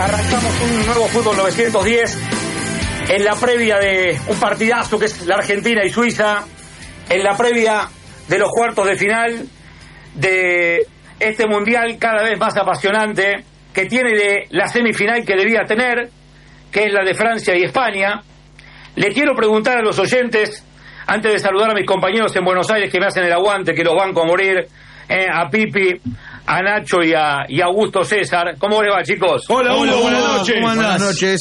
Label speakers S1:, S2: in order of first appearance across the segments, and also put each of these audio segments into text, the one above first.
S1: Arrancamos un nuevo Fútbol 910 en la previa de un partidazo que es la Argentina y Suiza, en la previa de los cuartos de final de este mundial cada vez más apasionante que tiene de la semifinal que debía tener, que es la de Francia y España. Le quiero preguntar a los oyentes, antes de saludar a mis compañeros en Buenos Aires que me hacen el aguante, que los banco a morir, a Pipi, a Nacho y a Augusto César. ¿Cómo les va, chicos?
S2: Hola, buenas noches.
S3: Buenas noches.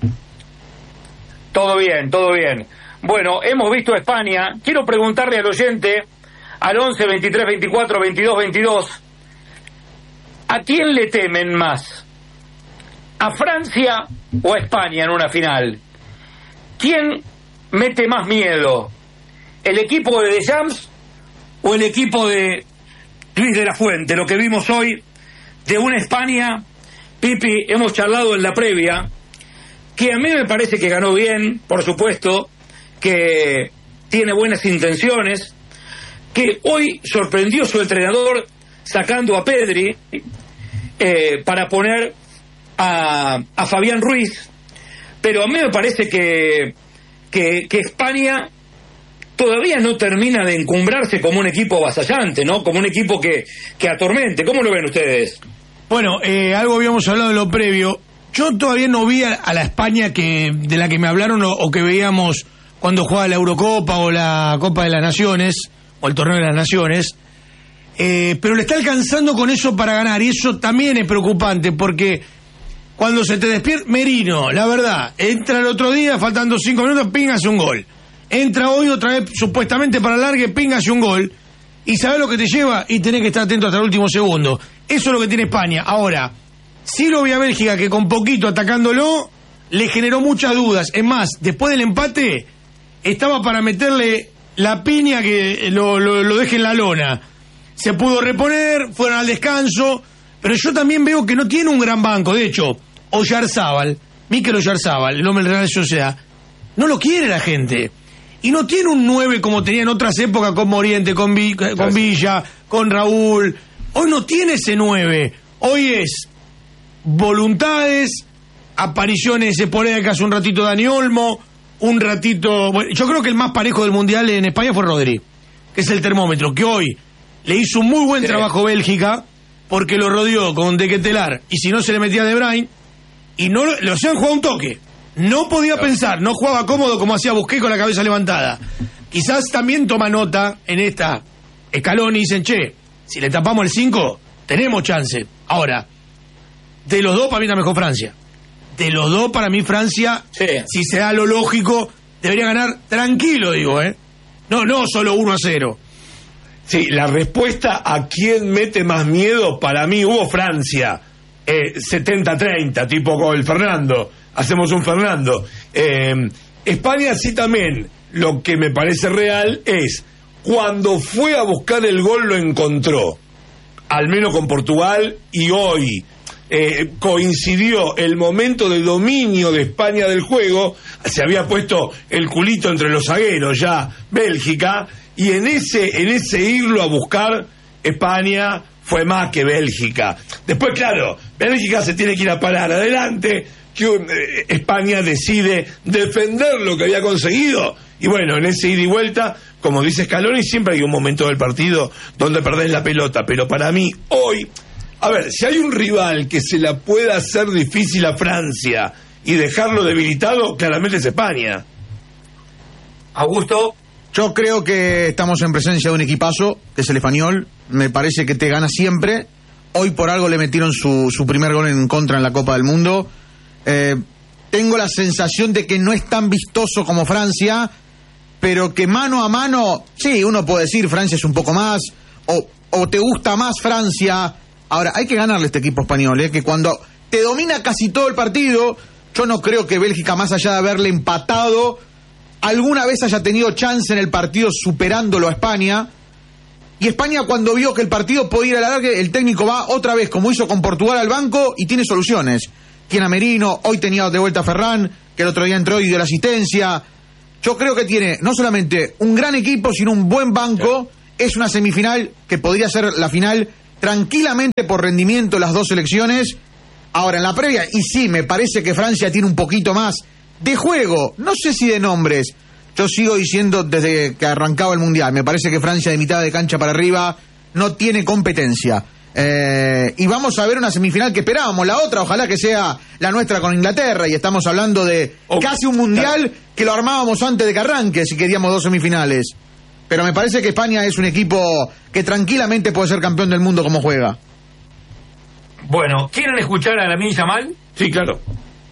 S1: Todo bien, todo bien. Bueno, hemos visto a España. Quiero preguntarle al oyente, al 11 23 24 22 22, ¿a quién le temen más? ¿A Francia o a España en una final? ¿Quién mete más miedo? ¿El equipo de Deschamps o el equipo de Luis de la Fuente? Lo que vimos hoy de una España, Pipi, hemos charlado en la previa, que a mí me parece que ganó bien, por supuesto, que tiene buenas intenciones, que hoy sorprendió su entrenador sacando a Pedri para poner a Fabián Ruiz, pero a mí me parece que España todavía no termina de encumbrarse como un equipo avasallante, ¿no? Como un equipo que atormente. ¿Cómo lo ven ustedes?
S2: Bueno, algo habíamos hablado en lo previo. Yo todavía no vi a la España de la que me hablaron o que veíamos cuando jugaba la Eurocopa o la Copa de las Naciones o el Torneo de las Naciones, pero le está alcanzando con eso para ganar, y eso también es preocupante porque cuando se te despierta Merino, la verdad, entra el otro día, faltando 5 minutos, ping, hace un gol. Entra hoy otra vez, supuestamente para largue, ping, hace un gol. Y ¿sabes lo que te lleva? Y tenés que estar atento hasta el último segundo. Eso es lo que tiene España. Ahora, sí lo vi a Bélgica, que con poquito atacándolo, le generó muchas dudas. Es más, después del empate, estaba para meterle la piña que lo deje en la lona. Se pudo reponer, fueron al descanso, pero yo también veo que no tiene un gran banco. De hecho, Oyarzábal, Mikel Oyarzábal, el hombre de la Real Sociedad, no lo quiere la gente. Y no tiene un 9 como tenía en otras épocas con Moriente, con Villa, con Raúl. Hoy no tiene ese 9. Hoy es voluntades, apariciones esporádicas, un ratito Dani Olmo, un ratito... Bueno, yo creo que el más parejo del Mundial en España fue Rodri, que es el termómetro, que hoy le hizo un muy buen trabajo Bélgica, porque lo rodeó con De Ketelaar, y si no se le metía De Bruyne, y no lo hacían jugar un toque. No podía pensar, no jugaba cómodo como hacía Busquets con la cabeza levantada. Quizás también toma nota en esta escalón y dicen, che, si le tapamos el 5, tenemos chance. Ahora, de los dos para mí está mejor Francia. De los dos para mí Francia, sí, si se da lo lógico, debería ganar tranquilo, digo, No solo 1-0.
S3: Sí, la respuesta a quién mete más miedo, para mí hubo Francia. 70-30, tipo con el Fernando. Hacemos un Fernando. España sí también. Lo que me parece real es, cuando fue a buscar el gol lo encontró. Al menos con Portugal, y hoy coincidió el momento de dominio de España del juego. Se había puesto el culito entre los zagueros ya Bélgica, y en ese irlo a buscar, España fue más que Bélgica. Después, claro, Bélgica se tiene que ir a parar adelante, que España decide defender lo que había conseguido, y bueno, en ese ida y vuelta, como dice Scaloni, siempre hay un momento del partido donde perdés la pelota, pero para mí hoy, a ver, si hay un rival que se la pueda hacer difícil a Francia y dejarlo debilitado, claramente es España.
S1: Augusto.
S4: Yo creo que estamos en presencia de un equipazo, que es el Español. Me parece que te gana siempre. Hoy por algo le metieron su primer gol en contra en la Copa del Mundo. Tengo la sensación de que no es tan vistoso como Francia, pero que mano a mano, sí, uno puede decir Francia es un poco más, o te gusta más Francia. Ahora, hay que ganarle a este equipo español, que cuando te domina casi todo el partido, yo no creo que Bélgica, más allá de haberle empatado, alguna vez haya tenido chance en el partido superándolo a España. Y España, cuando vio que el partido podía ir a la larga, el técnico va otra vez, como hizo con Portugal, al banco y tiene soluciones. Tiene a Merino, hoy tenía de vuelta a Ferran, que el otro día entró y dio la asistencia. Yo creo que tiene no solamente un gran equipo, sino un buen banco. Es una semifinal que podría ser la final tranquilamente por rendimiento las dos selecciones. Ahora, en la previa, y sí, me parece que Francia tiene un poquito más de juego, no sé si de nombres. Yo sigo diciendo desde que arrancaba el Mundial, me parece que Francia de mitad de cancha para arriba no tiene competencia. Y vamos a ver una semifinal que esperábamos, la otra ojalá que sea la nuestra con Inglaterra, y estamos hablando de casi un Mundial que lo armábamos antes de que arranque si queríamos 2 semifinales. Pero me parece que España es un equipo que tranquilamente puede ser campeón del mundo como juega.
S1: Bueno, ¿quieren escuchar a Lamine Yamal?
S3: Sí, claro.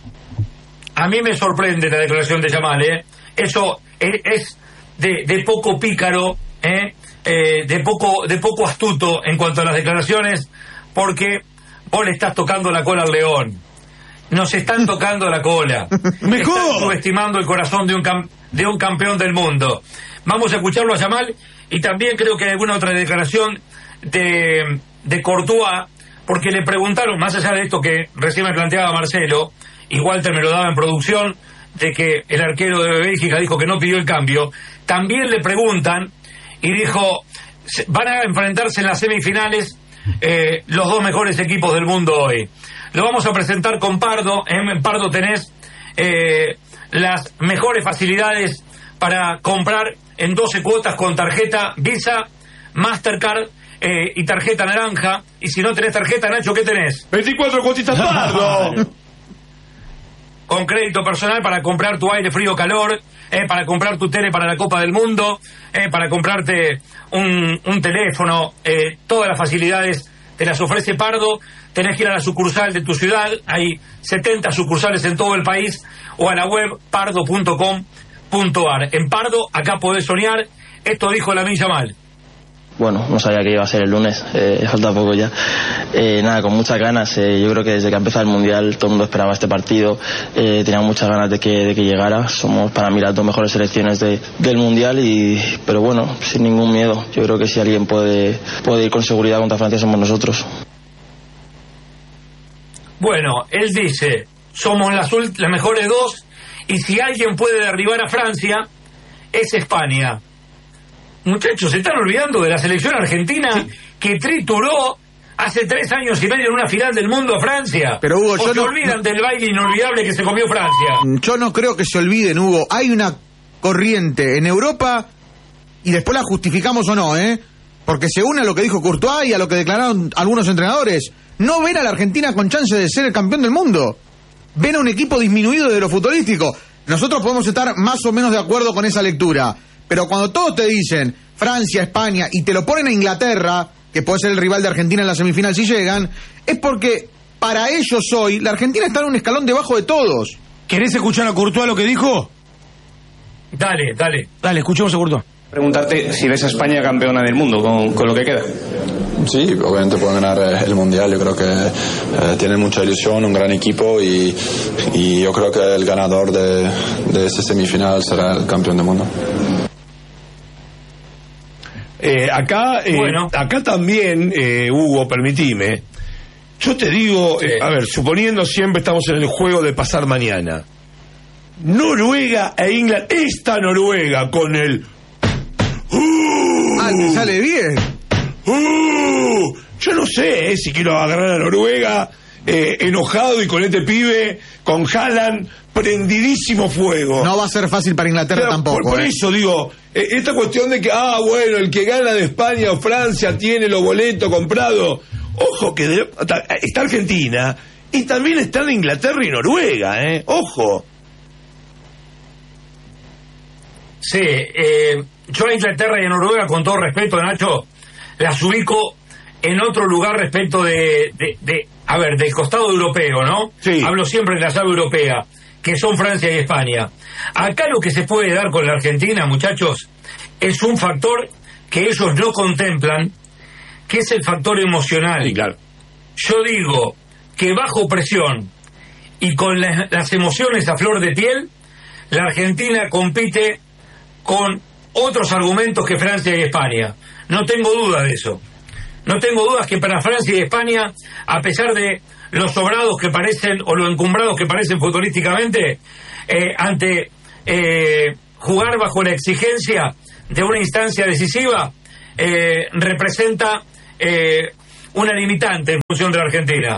S1: A mí me sorprende la declaración de Yamal, ¿eh? Eso es de poco pícaro, de poco astuto en cuanto a las declaraciones, porque vos le estás tocando la cola al león. Nos están tocando la cola.
S2: Mejor.
S1: Están subestimando el corazón de un campeón del mundo. Vamos a escucharlo a Yamal, y también creo que hay alguna otra declaración de Courtois, porque le preguntaron, más allá de esto que recién me planteaba Marcelo, y Walter me lo daba en producción, de que el arquero de Bélgica dijo que no pidió el cambio, también le preguntan, y dijo, van a enfrentarse en las semifinales los 2 mejores equipos del mundo hoy. Lo vamos a presentar con Pardo. En Pardo tenés las mejores facilidades para comprar en 12 cuotas con tarjeta Visa, Mastercard y tarjeta naranja. Y si no tenés tarjeta, Nacho, ¿qué tenés?
S3: 24 cuotitas Pardo.
S1: Con crédito personal para comprar tu aire frío calor, para comprar tu tele para la Copa del Mundo, para comprarte un teléfono, todas las facilidades te las ofrece Pardo. Tenés que ir a la sucursal de tu ciudad, hay 70 sucursales en todo el país, o a la web pardo.com.ar. En Pardo, acá podés soñar. Esto dijo Lamine Yamal.
S5: Bueno, no sabía que iba a ser el lunes, falta poco ya. Nada, con muchas ganas. Yo creo que desde que ha empezado el Mundial todo el mundo esperaba este partido. Tenía muchas ganas de que llegara. Somos para mí las 2 mejores selecciones del Mundial, pero bueno, sin ningún miedo. Yo creo que si alguien puede ir con seguridad contra Francia somos nosotros.
S1: Bueno, él dice, somos las mejores 2, y si alguien puede derribar a Francia, es España. Muchachos, se están olvidando de la selección argentina que trituró hace 3 años y medio en una final del mundo a Francia.
S4: Pero Hugo,
S1: se olvidan del baile inolvidable que se comió Francia.
S4: Yo no creo que se olviden, Hugo. Hay una corriente en Europa, y después la justificamos o no, porque se une a lo que dijo Courtois y a lo que declararon algunos entrenadores. No ven a la Argentina con chance de ser el campeón del mundo. Ven a un equipo disminuido de lo futbolístico. Nosotros podemos estar más o menos de acuerdo con esa lectura, pero cuando todos te dicen Francia, España, y te lo ponen a Inglaterra, que puede ser el rival de Argentina en la semifinal si llegan, es porque para ellos hoy la Argentina está en un escalón debajo de todos.
S2: ¿Querés escuchar a Courtois lo que dijo?
S1: Dale.
S2: Dale, escuchemos a Courtois.
S6: Preguntarte si ves a España campeona del mundo con lo que queda.
S7: Sí, obviamente pueden ganar el Mundial. Yo creo que tienen mucha ilusión, un gran equipo, y yo creo que el ganador de esta semifinal será el campeón del mundo.
S3: Acá también, Hugo, permitime, yo te digo, a ver, suponiendo siempre estamos en el juego de pasar mañana, Noruega e Inglaterra, esta Noruega con el
S4: te sale bien.
S3: Yo no sé si quiero agarrar a Noruega enojado y con este pibe, con Haaland, prendidísimo fuego.
S4: No va a ser fácil para Inglaterra. Pero tampoco.
S3: Por eso digo, esta cuestión de que, bueno, el que gana de España o Francia tiene los boletos comprados. Ojo que está Argentina y también están Inglaterra y Noruega, ojo.
S1: Sí, yo a Inglaterra y a Noruega, con todo respeto, Nacho, las ubico en otro lugar respecto del costado europeo, ¿no?
S3: Sí.
S1: Hablo siempre de la llave europea, que son Francia y España. Acá lo que se puede dar con la Argentina, muchachos, es un factor que ellos no contemplan, que es el factor emocional.
S3: Sí, claro.
S1: Yo digo que bajo presión y con las emociones a flor de piel, la Argentina compite con otros argumentos que Francia y España. No tengo duda de eso. No tengo dudas que para Francia y España, a pesar de los sobrados que parecen o lo encumbrados que parecen futbolísticamente, ante jugar bajo la exigencia de una instancia decisiva, representa una limitante en función de la Argentina.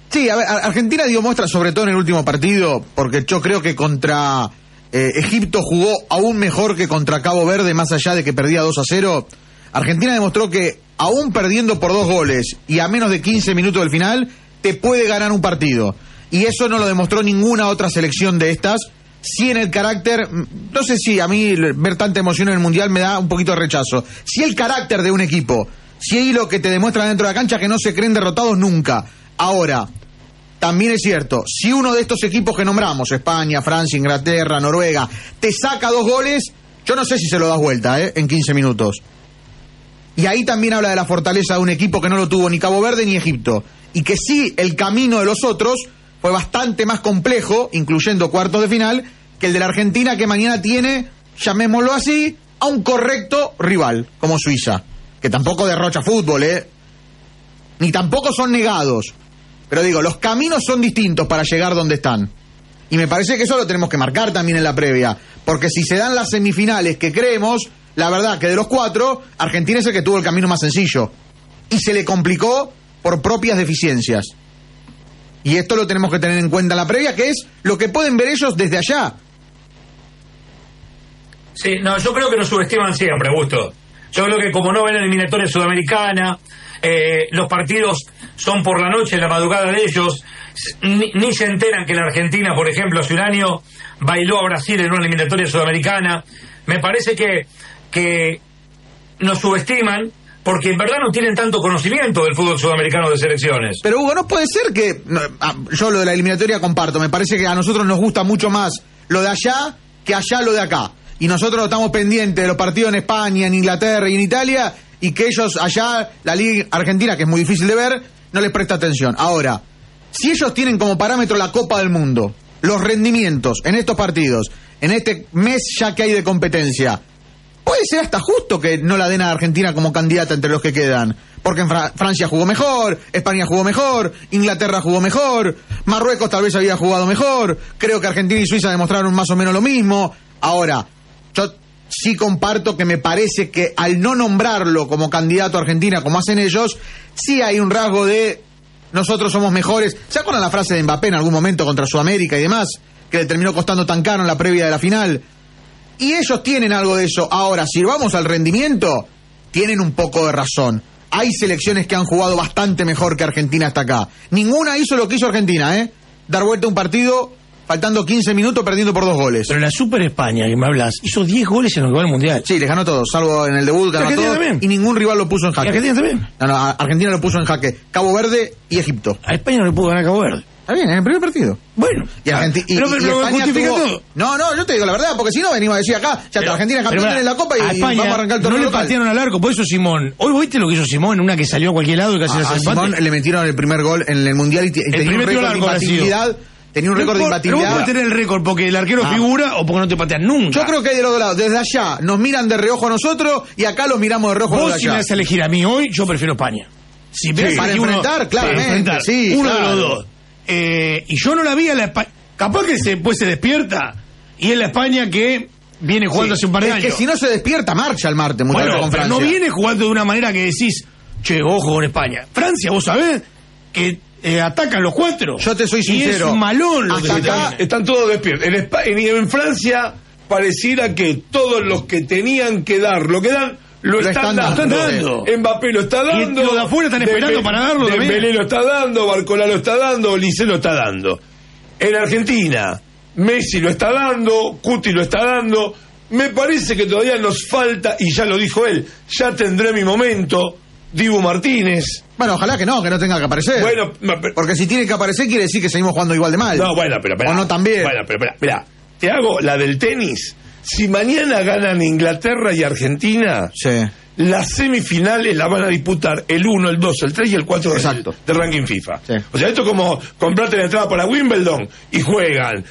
S4: Sí, a ver, Argentina dio muestra sobre todo en el último partido, porque yo creo que contra Egipto jugó aún mejor que contra Cabo Verde, más allá de que perdía 2-0. Argentina demostró que aún perdiendo por 2 goles y a menos de 15 minutos del final, te puede ganar un partido. Y eso no lo demostró ninguna otra selección de estas. Sí, en el carácter, no sé si a mí ver tanta emoción en el Mundial me da un poquito de rechazo. Si el carácter de un equipo, si hay lo que te demuestra dentro de la cancha, que no se creen derrotados nunca. Ahora, también es cierto, si uno de estos equipos que nombramos, España, Francia, Inglaterra, Noruega, te saca 2 goles, yo no sé si se lo das vuelta, en 15 minutos. Y ahí también habla de la fortaleza de un equipo que no lo tuvo ni Cabo Verde ni Egipto. Y que sí, el camino de los otros fue bastante más complejo, incluyendo cuartos de final, que el de la Argentina, que mañana tiene, llamémoslo así, a un correcto rival, como Suiza. Que tampoco derrocha fútbol, ni tampoco son negados. Pero digo, los caminos son distintos para llegar donde están. Y me parece que eso lo tenemos que marcar también en la previa. Porque si se dan las semifinales que creemos, la verdad que de los 4, Argentina es el que tuvo el camino más sencillo. Y se le complicó por propias deficiencias. Y esto lo tenemos que tener en cuenta en la previa, que es lo que pueden ver ellos desde allá.
S1: Sí, no, yo creo que nos subestiman siempre, Augusto. Yo creo que como no ven la eliminatoria sudamericana, los partidos son por la noche, la madrugada de ellos, ni se enteran que la Argentina, por ejemplo, hace un año bailó a Brasil en una eliminatoria sudamericana. Me parece que nos subestiman porque en verdad no tienen tanto conocimiento del fútbol sudamericano de selecciones.
S4: Pero Hugo, no puede ser que... yo lo de la eliminatoria comparto, me parece que a nosotros nos gusta mucho más lo de allá que allá lo de acá. Y nosotros estamos pendientes de los partidos en España, en Inglaterra y en Italia, y que ellos allá, la Liga Argentina, que es muy difícil de ver, no les presta atención. Ahora, si ellos tienen como parámetro la Copa del Mundo, los rendimientos en estos partidos, en este mes ya que hay de competencia, puede ser hasta justo que no la den a Argentina como candidata entre los que quedan. Porque en Francia jugó mejor, España jugó mejor, Inglaterra jugó mejor, Marruecos tal vez había jugado mejor, creo que Argentina y Suiza demostraron más o menos lo mismo. Ahora, yo sí comparto que me parece que al no nombrarlo como candidato a Argentina, como hacen ellos, sí hay un rasgo de nosotros somos mejores. ¿Se acuerdan la frase de Mbappé en algún momento contra Sudamérica y demás? Que le terminó costando tan caro en la previa de la final. Y ellos tienen algo de eso. Ahora, si vamos al rendimiento, tienen un poco de razón. Hay selecciones que han jugado bastante mejor que Argentina hasta acá. Ninguna hizo lo que hizo Argentina, dar vuelta a un partido faltando 15 minutos perdiendo por 2 goles.
S2: Pero la Super España que me hablas hizo 10 goles en lo que va al Mundial.
S4: Sí, les ganó todo, salvo en el debut, ganó todo. También. Y ningún rival lo puso en jaque.
S2: ¿Y Argentina también?
S4: No, Argentina lo puso en jaque. Cabo Verde y Egipto.
S2: A España no le pudo ganar a Cabo Verde.
S4: Está bien, en el primer partido.
S2: Bueno.
S4: Y Argentina
S2: pero
S4: España
S2: justifica
S4: tuvo...
S2: todo.
S4: No, yo te digo la verdad, porque si no venimos a decir acá, ya está, Argentina es campeón en la Copa y
S2: España,
S4: vamos a arrancar el torneo
S2: no le
S4: local.
S2: patearon al arco, por eso Simón. Hoy viste lo que hizo Simón en una que salió a cualquier lado y casi
S4: a Simón le metieron el primer gol en el Mundial y tenía un récord de imbatibilidad. Tenía un récord de imbatibilidad.
S2: Pero vos podés tener el récord porque el arquero figura o porque no te patean nunca.
S4: Yo creo que hay de los dos lados. Desde allá nos miran de reojo a nosotros y acá los miramos de reojo a los de allá.
S2: Vos si me vas a elegir a mí hoy, yo prefiero España. Si me
S4: para enfrentar, claramente. Sí,
S2: uno
S4: claro.
S2: de los dos. Y yo no la vi a la España. Capaz que después se despierta y es la España que viene jugando hace un par de años.
S4: Es que si no se despierta, marcha el martes,
S2: bueno,
S4: con
S2: pero
S4: Francia.
S2: no viene jugando de una manera que decís, che, ojo con España. Francia, vos sabés que atacan los 4.
S4: Yo te soy sincero.
S2: Y es un malón lo
S3: Hasta
S2: que
S3: acá están todos despiertos. En Francia pareciera que todos los que tenían que dar lo que dan lo están dando. Mbappé lo está dando.
S2: Y los de afuera están esperando para darlo también.
S3: Dembélé lo está dando, Barcola lo está dando, Olise lo está dando. En Argentina, Messi lo está dando, Cuti lo está dando. Me parece que todavía nos falta, y ya lo dijo él, ya tendré mi momento, Dibu Martínez.
S4: Bueno, ojalá que no tenga que aparecer.
S3: Bueno,
S4: porque si tiene que aparecer quiere decir que seguimos jugando igual de mal.
S3: No, bueno, pero
S4: o no también.
S3: Bueno, pero espera, te hago la del tenis. Si mañana ganan Inglaterra y Argentina,
S4: sí,
S3: las semifinales la van a disputar el 1, el 2, el 3 y el 4 de ranking FIFA.
S4: Sí.
S3: O sea, esto es como comprarte la entrada para Wimbledon y juegan.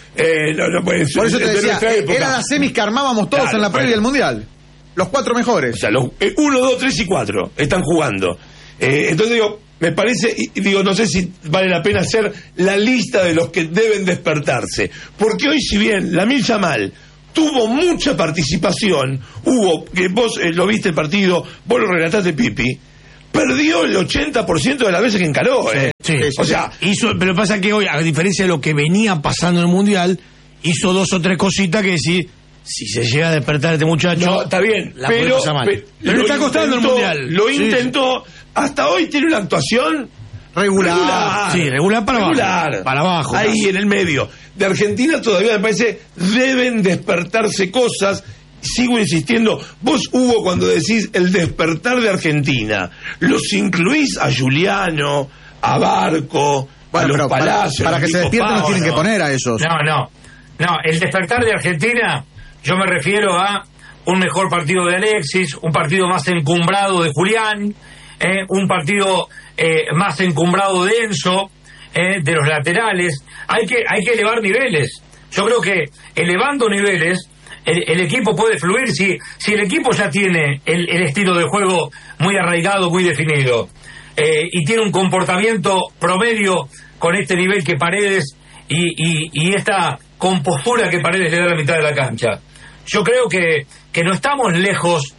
S4: Por eso te decía, eran las semis que armábamos todos en la previa del Mundial. Los 4 mejores.
S3: O sea, los 1, 2, 3 y 4 están jugando. Entonces digo, me parece, no sé si vale la pena hacer la lista de los que deben despertarse. Porque hoy, si bien Lamine Yamal tuvo mucha participación, que vos lo viste el partido, vos lo relataste, Pipi, perdió el 80% de las veces que encaró.
S2: Sí.
S3: O sea,
S2: pero pasa que hoy, a diferencia de lo que venía pasando en el Mundial, hizo 2 o 3 cositas que decir, si se llega a despertar este muchacho...
S3: No, está bien, pero
S2: le está costando el Mundial.
S3: Lo intentó, hasta hoy tiene una actuación...
S4: Regular.
S2: Sí, regular para abajo. Para abajo.
S3: Ahí en el medio. De Argentina todavía me parece deben despertarse cosas. Sigo insistiendo. Vos, Hugo, cuando decís el despertar de Argentina, ¿los incluís a Giuliano, a Barco, a los Palacios?
S4: Para que se despierten nos tienen que poner a esos.
S1: No, el despertar de Argentina, yo me refiero a un mejor partido de Alexis, un partido más encumbrado de Julián, un partido más encumbrado de Enzo, de los laterales. Hay que elevar niveles. Yo creo que elevando niveles el equipo puede fluir. Si el equipo ya tiene el estilo de juego muy arraigado, muy definido, y tiene un comportamiento promedio con este nivel que Paredes y esta compostura que Paredes le da a la mitad de la cancha, yo creo que no estamos lejos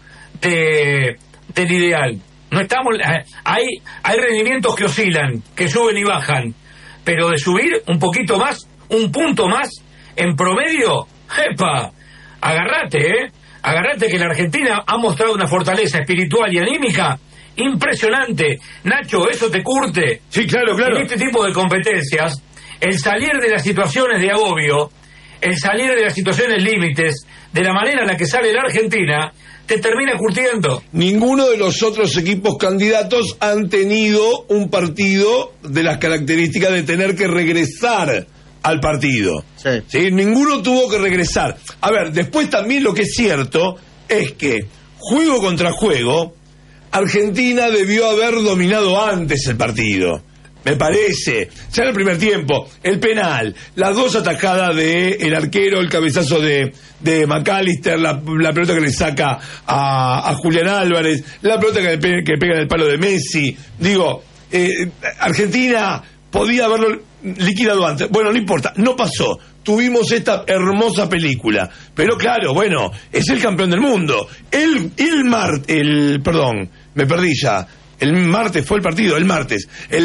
S1: del ideal. No estamos, hay rendimientos que oscilan, que suben y bajan, pero de subir un poquito más, un punto más en promedio, ¡epa! Agarrate que la Argentina ha mostrado una fortaleza espiritual y anímica impresionante. Nacho, eso te curte.
S3: Sí, claro.
S1: En este tipo de competencias, el salir de las situaciones de agobio, el salir de las situaciones límites, de la manera en la que sale la Argentina, te termina curtiendo.
S3: Ninguno de los otros equipos candidatos han tenido un partido de las características de tener que regresar al partido. Sí. Ninguno tuvo que regresar. A ver, después también lo que es cierto es que juego contra juego, Argentina debió haber dominado antes el partido. Me parece, ya en el primer tiempo, el penal, las 2 atajadas de el arquero, el cabezazo de McAllister, la pelota que le saca a Julián Álvarez, la pelota que pega en el palo de Messi. Digo, Argentina podía haberlo liquidado antes. Bueno, no importa, no pasó. Tuvimos esta hermosa película. Pero claro, bueno, es el campeón del mundo. Perdón, me perdí ya. El martes fue el partido, el martes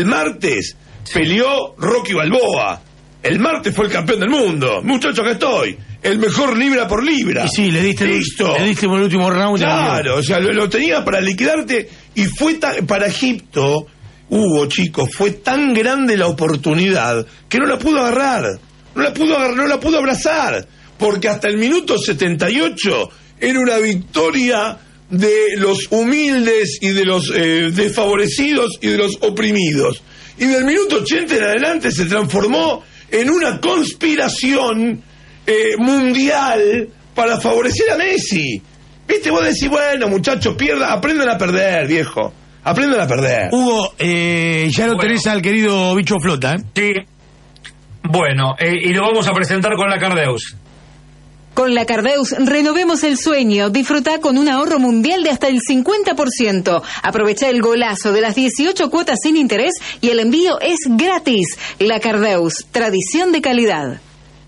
S3: peleó Rocky Balboa. El martes fue el campeón del mundo. Muchacho, acá estoy. El mejor libra por libra.
S2: Y sí, le diste el último round.
S3: Claro, o sea, lo tenía para liquidarte. Y fue para Egipto, Hugo, chicos, fue tan grande la oportunidad que no la pudo agarrar. No la pudo abrazar. Porque hasta el minuto 78 era una victoria de los humildes y de los desfavorecidos y de los oprimidos. Y del minuto 80 en adelante se transformó en una conspiración mundial para favorecer a Messi. ¿Viste? Vos decís, bueno, muchachos, aprendan a perder, viejo. Aprendan a perder.
S2: Hugo, ya lo tenés al querido Bicho Flota, ¿eh?
S1: Sí. Bueno, y lo vamos a presentar con la Cardeus.
S8: Con la Cardeus renovemos el sueño. Disfruta con un ahorro mundial de hasta el 50%. Aprovecha el golazo de las 18 cuotas sin interés y el envío es gratis. La Cardeus, tradición de calidad.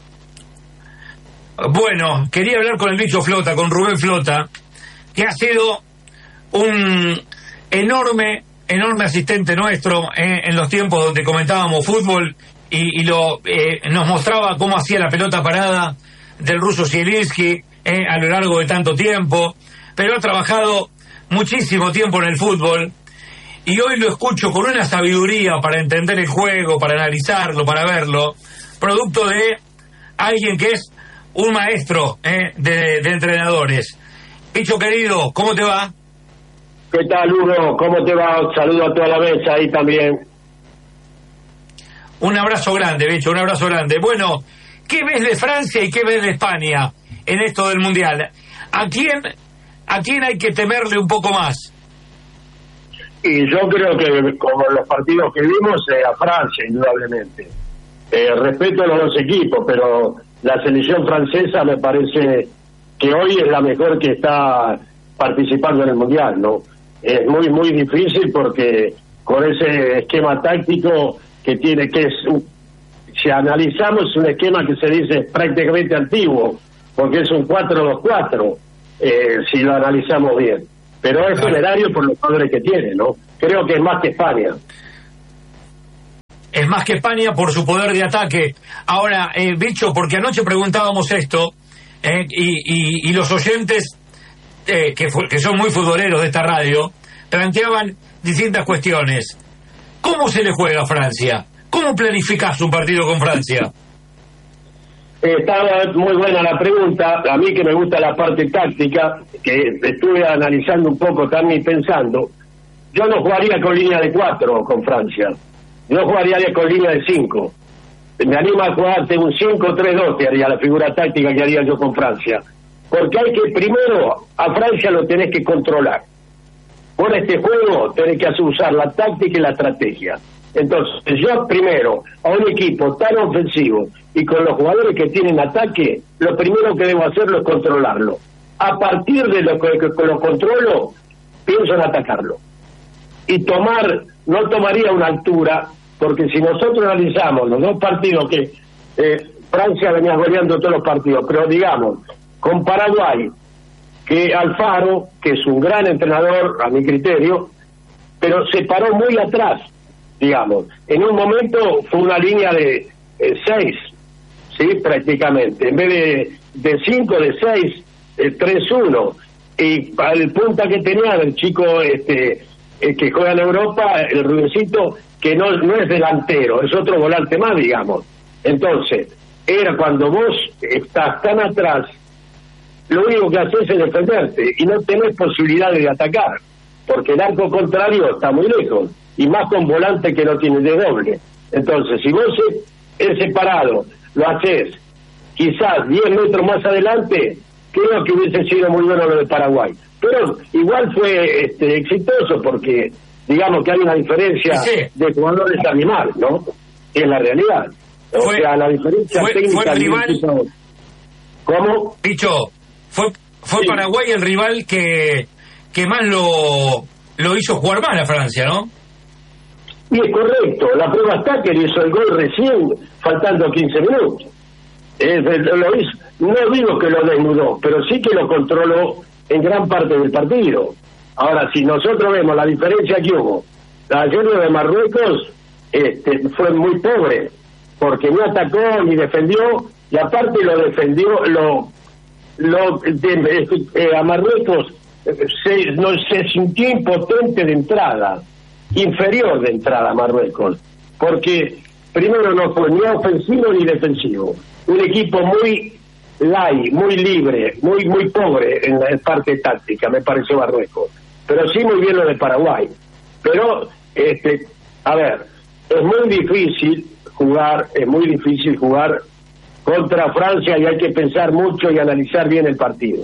S1: Bueno, quería hablar con el Bicho Flota, con Rubén Flota, que ha sido un enorme asistente nuestro en los tiempos donde comentábamos fútbol y nos mostraba cómo hacía la pelota parada del ruso Zielinski a lo largo de tanto tiempo, pero ha trabajado muchísimo tiempo en el fútbol y hoy lo escucho con una sabiduría para entender el juego, para analizarlo, para verlo, producto de alguien que es un maestro de entrenadores. Bicho querido, ¿cómo te va?
S9: ¿Qué tal, Hugo? ¿Cómo te va? Un saludo a toda la mesa ahí también.
S1: Un abrazo grande, Bicho, un abrazo grande. Bueno, ¿qué ves de Francia y qué ves de España en esto del Mundial? ¿A quién hay que temerle un poco más?
S9: Y yo creo que, como los partidos que vimos, a Francia, indudablemente. Respeto a los dos equipos, pero la selección francesa me parece que hoy es la mejor que está participando en el Mundial, ¿no? Es muy, muy difícil porque con ese esquema táctico que tiene, que es... Si analizamos un esquema que se dice prácticamente antiguo, porque es un 4-2-4, si lo analizamos bien. Pero es temerario por los jugadores que tiene, ¿no? Creo que es más que España.
S1: es más que España por su poder de ataque. Ahora, Bicho, porque anoche preguntábamos esto, y los oyentes, que son muy futboleros de esta radio, planteaban distintas cuestiones. ¿Cómo se le juega a Francia? ¿Cómo planificás un partido con Francia?
S9: Estaba muy buena la pregunta. A mí, que me gusta la parte táctica, que estuve analizando un poco también, pensando, yo no jugaría con línea de 4 con Francia, yo jugaría con línea de 5. Me anima a jugarte un 5-3-2, que haría la figura táctica que haría yo con Francia, porque hay que, primero, a Francia lo tenés que controlar. Por este juego tenés que usar la táctica y la estrategia. Entonces, yo primero, a un equipo tan ofensivo y con los jugadores que tienen ataque, lo primero que debo hacerlo es controlarlo. A partir de lo que lo controlo, pienso en atacarlo. Y no tomaría una altura, porque si nosotros analizamos los dos partidos que Francia venía goleando todos los partidos, pero digamos, con Paraguay, que Alfaro, que es un gran entrenador a mi criterio, pero se paró muy atrás, digamos. En un momento fue una línea de 6, ¿sí? Prácticamente. En vez de 5, de 6, 3-1. Y el punta que tenía el chico que juega en Europa, el rubiecito, que no es delantero, es otro volante más, digamos. Entonces, era cuando vos estás tan atrás, lo único que haces es defenderte y no tenés posibilidades de atacar, porque el arco contrario está muy lejos, y más con volante que no tiene de doble. Entonces, si vos es separado, lo haces quizás 10 metros más adelante, creo que hubiese sido muy bueno lo de Paraguay. Pero igual fue exitoso, porque digamos que hay una diferencia de jugadores animales, ¿no? Es la realidad. O sea, la diferencia técnica...
S1: ¿Fue el rival?
S9: ¿Cómo?
S1: Dicho, fue sí. Paraguay el rival que más lo hizo jugar mal a Francia, ¿no?
S9: Y es correcto. La prueba está que le hizo el gol recién, faltando 15 minutos. Lo hizo. No digo que lo desnudó, pero sí que lo controló en gran parte del partido. Ahora, si nosotros vemos la diferencia que hubo, la ayuda de Marruecos fue muy pobre, porque no atacó ni defendió, y aparte lo defendió, a Marruecos se sintió impotente de entrada, inferior de entrada a Marruecos, porque primero no fue ni ofensivo ni defensivo, un equipo muy light, muy libre, muy pobre en la parte táctica, me pareció Marruecos, pero sí muy bien lo de Paraguay. Pero a ver, es muy difícil jugar contra Francia, y hay que pensar mucho y analizar bien el partido.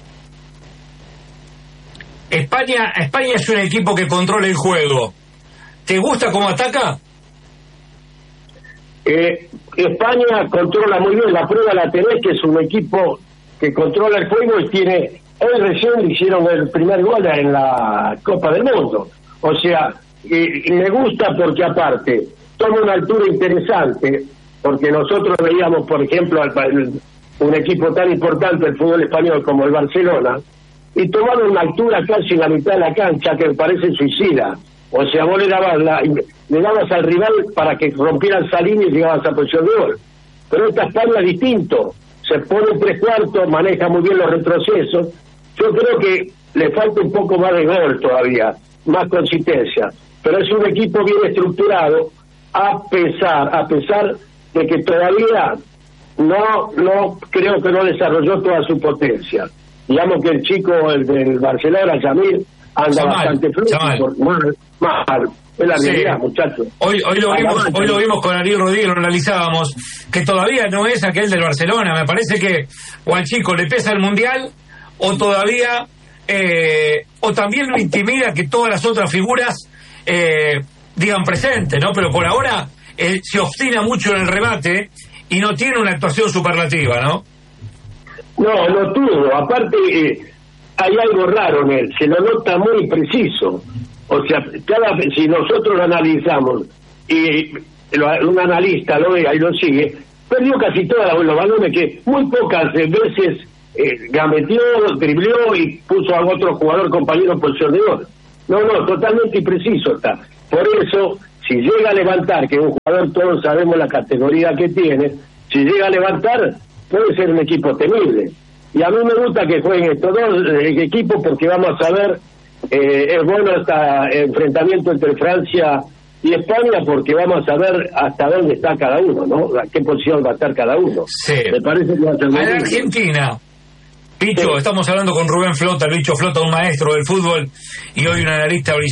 S1: España es un equipo que controla el juego. ¿Te gusta cómo ataca?
S9: España controla muy bien, la prueba la tenés, que es un equipo que controla el juego y tiene... Hoy recién hicieron el primer gol en la Copa del Mundo. O sea, me gusta porque aparte toma una altura interesante, porque nosotros veíamos, por ejemplo, un equipo tan importante del fútbol español como el Barcelona, y tomaron una altura casi en la mitad de la cancha que me parece suicida. O sea, vos le dabas al rival para que rompieran esa línea y llegabas a posición de gol. Pero esta España es distinto, se pone en 3/4, maneja muy bien los retrocesos. Yo creo que le falta un poco más de gol todavía, más consistencia, pero es un equipo bien estructurado, a pesar de que todavía no creo que no desarrolló toda su potencia. Digamos que el chico del Barcelona, Yamil, anda bastante fluido, mal. Es la realidad, muchachos.
S1: Hoy lo vimos con Ariel Rodríguez, lo analizábamos, que todavía no es aquel del Barcelona. Me parece que o al chico le pesa el Mundial, o todavía o también lo intimida que todas las otras figuras digan presente, ¿no? Pero por ahora se obstina mucho en el remate y no tiene una actuación superlativa, ¿no?
S9: No tuvo. Aparte, hay algo raro en él, se lo nota muy preciso. O sea, si nosotros lo analizamos y un analista lo ve y lo sigue, perdió casi todos los balones, que muy pocas veces gambeteó, dribleó y puso a otro jugador compañero en posición de gol. No, totalmente impreciso está. Por eso si llega a levantar, que es un jugador, todos sabemos la categoría que tiene, si llega a levantar, puede ser un equipo temible. Y a mí me gusta que jueguen estos dos equipos porque vamos a ver, es bueno este enfrentamiento entre Francia y España porque vamos a ver hasta dónde está cada uno, ¿no? A qué posición va a estar cada uno.
S1: Sí.
S9: Me parece que va a ser muy
S1: A la
S9: lindo.
S1: Argentina, Picho,
S9: Sí.
S1: estamos hablando con Rubén Flota, el Bicho Flota, un maestro del fútbol y hoy un analista